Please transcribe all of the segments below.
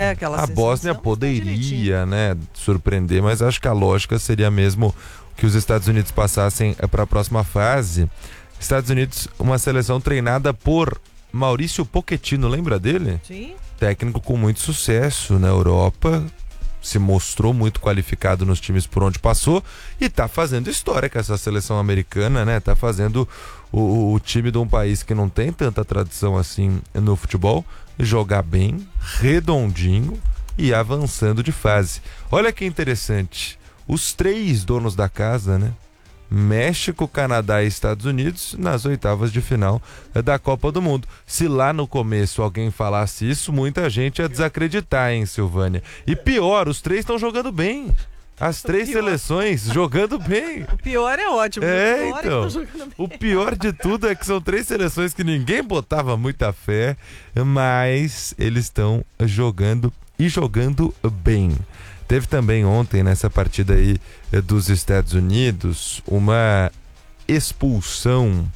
aquela A Bósnia poderia, né, surpreender, mas acho que a lógica seria mesmo que os Estados Unidos passassem para a próxima fase. Estados Unidos, uma seleção treinada por Maurício Pochettino, lembra dele? Sim. Técnico com muito sucesso na Europa, se mostrou muito qualificado nos times por onde passou e tá fazendo história com essa seleção americana, né? Tá fazendo o time de um país que não tem tanta tradição assim no futebol jogar bem, redondinho e avançando de fase. Olha que interessante, os 3 donos da casa, né? México, Canadá e Estados Unidos nas oitavas de final da Copa do Mundo. Se lá no começo alguém falasse isso, muita gente ia desacreditar, hein, Silvânia? E pior, os 3 estão jogando bem. As 3 seleções jogando bem. O pior é ótimo. Então, o pior de tudo é que são 3 seleções que ninguém botava muita fé, mas eles estão jogando e jogando bem. Teve também ontem, nessa partida aí dos Estados Unidos, uma expulsão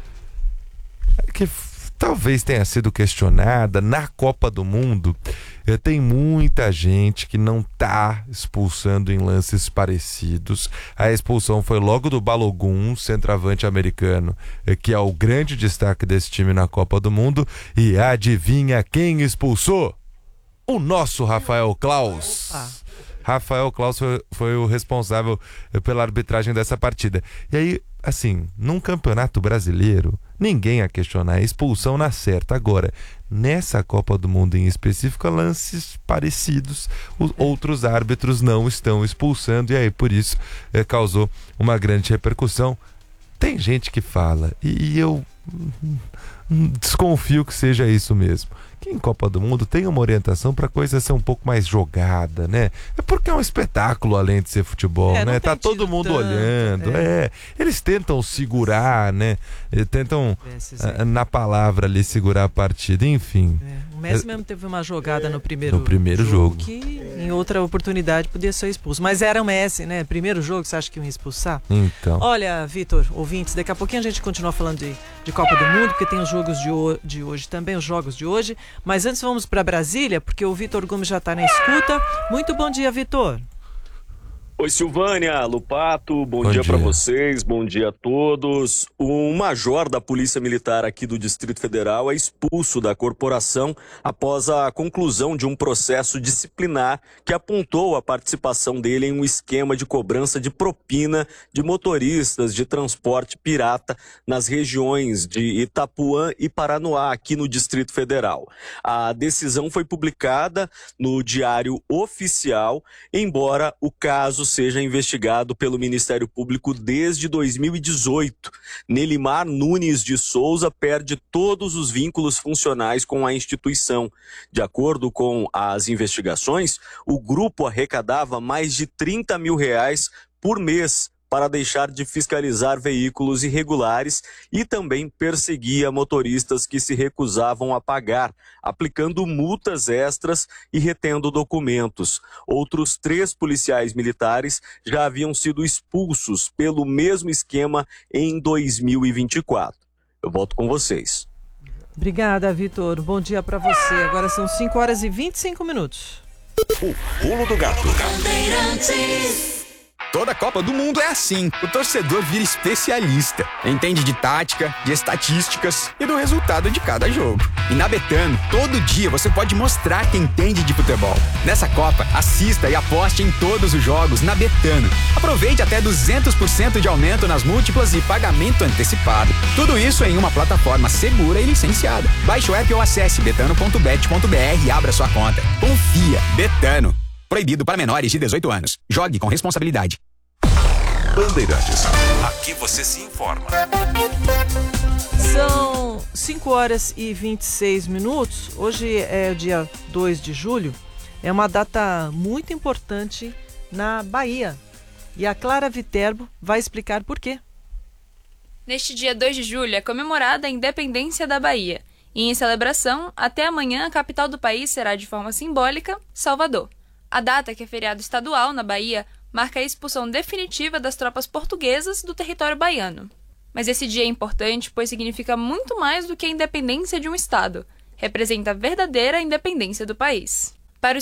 que talvez tenha sido questionada na Copa do Mundo. Tem muita gente que não está expulsando em lances parecidos. A expulsão foi logo do Balogun, centroavante americano, que é o grande destaque desse time na Copa do Mundo. E adivinha quem expulsou? O nosso Rafael Claus. Rafael Claus foi o responsável pela arbitragem dessa partida. E aí, assim, num campeonato brasileiro, ninguém ia questionar a expulsão na certa. Agora, nessa Copa do Mundo em específico, lances parecidos, os outros árbitros não estão expulsando, e aí por isso causou uma grande repercussão. Tem gente que fala, e eu desconfio que seja isso mesmo, que em Copa do Mundo tem uma orientação para a coisa ser um pouco mais jogada, né? É porque é um espetáculo além de ser futebol, né? Tá todo mundo tanto, olhando, eles tentam segurar, né? Tentam, na palavra ali, segurar a partida, enfim. O Messi mesmo teve uma jogada no primeiro jogo que em outra oportunidade podia ser expulso, mas era o Messi, né? Primeiro jogo, você acha que iam expulsar? Então. Olha, Vitor, ouvintes, daqui a pouquinho a gente continua falando de Copa do Mundo, porque tem os jogos de hoje também, os jogos de hoje. Mas antes vamos para Brasília, porque o Vitor Gomes já está na escuta. Muito bom dia, Vitor. Oi, Silvânia, Lupato, bom dia para vocês, bom dia a todos. Um major da Polícia Militar aqui do Distrito Federal é expulso da corporação após a conclusão de um processo disciplinar que apontou a participação dele em um esquema de cobrança de propina de motoristas de transporte pirata nas regiões de Itapuã e Paranoá, aqui no Distrito Federal. A decisão foi publicada no Diário Oficial, embora o caso seja investigado pelo Ministério Público desde 2018. Nelimar Nunes de Souza perde todos os vínculos funcionais com a instituição. De acordo com as investigações, o grupo arrecadava mais de R$30 mil por mês para deixar de fiscalizar veículos irregulares e também perseguia motoristas que se recusavam a pagar, aplicando multas extras e retendo documentos. Outros 3 policiais militares já haviam sido expulsos pelo mesmo esquema em 2024. Eu volto com vocês. Obrigada, Vitor. Bom dia para você. Agora são 5h25. O Pulo do Gato. Toda Copa do Mundo é assim. O torcedor vira especialista. Entende de tática, de estatísticas e do resultado de cada jogo. E na Betano, todo dia você pode mostrar que entende de futebol. Nessa Copa, assista e aposte em todos os jogos na Betano. Aproveite até 200% de aumento nas múltiplas e pagamento antecipado. Tudo isso em uma plataforma segura e licenciada. Baixe o app ou acesse betano.bet.br e abra sua conta. Confia. Betano. Proibido para menores de 18 anos. Jogue com responsabilidade. Bandeirantes. Aqui você se informa. São 5h26. Hoje é o dia 2 de julho. É uma data muito importante na Bahia. E a Clara Viterbo vai explicar por quê. Neste dia 2 de julho é comemorada a independência da Bahia. E em celebração, até amanhã a capital do país será de forma simbólica, Salvador. A data, que é feriado estadual na Bahia, marca a expulsão definitiva das tropas portuguesas do território baiano. Mas esse dia é importante pois significa muito mais do que a independência de um estado. Representa a verdadeira independência do país.